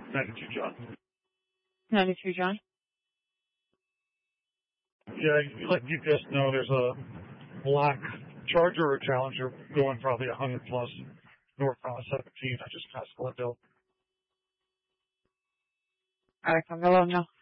92, John. 92, John. Yeah, let UPS know there's a black Charger or Challenger going probably 100 plus north on 17. I just passed Glendale. Alright, I'll let them know.